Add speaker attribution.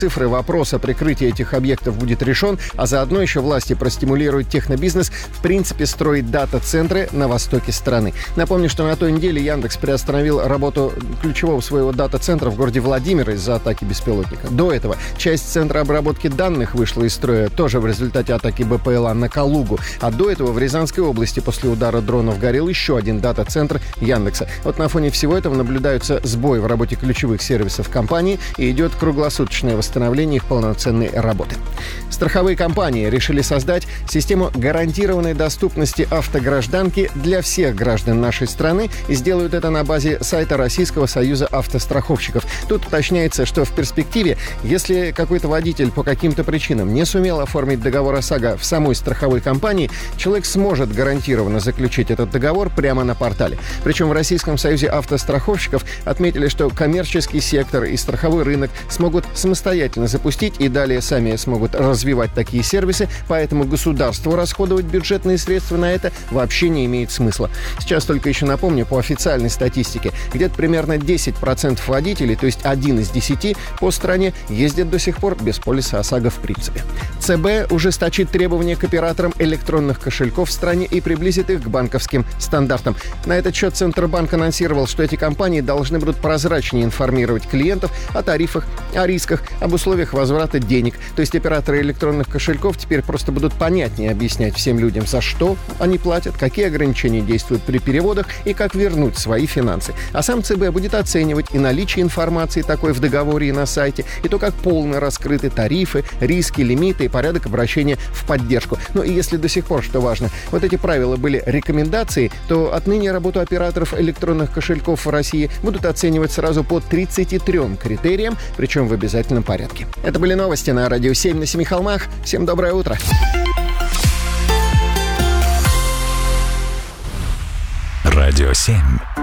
Speaker 1: цифры, вопрос о прикрытии этих объектов будет решен, а заодно еще власти простимулируют технобизнес в принципе строить дата-центры на востоке страны. Напомню, что на той неделе Яндекс приостановил работу ключевого своего дата-центра в городе Владимир из-за атаки беспилотника. До этого часть центра обработки данных вышла из строя тоже в результате атаки БПЛА на Калугу. А до этого в Рязанской области после удара дронов горел еще один дата-центр Яндекса. Вот на фоне всего этого наблюдаются сбои в работе ключевых сервисов компании и идет круглосуточное восстановление их полноценной работы. Страховые компании решили создать систему гарантированной доступности автогражданки для всех граждан нашей страны и сделают это на базе сайта Российского союза автостраховщиков. Тут уточняется, что в перспективе, если какой-то водитель по каким-то причинам не сумел оформить договор ОСАГО в самой страховой компании, человек сможет гарантированно заключить этот договор прямо на портале. Причем в Российском союзе автостраховщиков отметили, что коммерческий сектор и страховой рынок смогут самостоятельно запустить и далее сами смогут развивать такие сервисы, поэтому государству расходовать бюджетные средства на это вообще не имеет смысла. Сейчас только еще напомню, по официальной статистике, где-то примерно 10% водителей, то есть 1 из 10 по стране, ездят до сих пор без полиса ОСАГО в принципе. ЦБ ужесточит требования к операторам электронных кошельков в стране и приблизит их к банковским стандартам. На этот счет Центробанк анонсировал, что эти компании должны будут прозрачнее информировать клиентов о тарифах, о рисках, об условиях возврата денег. То есть операторы электронных кошельков теперь просто будут понятнее объяснять всем людям, за что они платят, какие ограничения действуют при переводах и как вернуть свои финансы. А сам ЦБ будет оценивать и наличие информации такой в договоре и на сайте, и то, как полно раскрыты тарифы, риски, лимиты и порядок обращения в поддержку. Ну и если до сих пор, что важно, вот эти правила были рекомендацией, то отныне работу операторов электронных кошельков в России будут оценивать сразу по 33 критериям, причем в обязательном порядке. Это были новости на Радио 7 на Семи холмах. Всем доброе утро.
Speaker 2: Радио 7.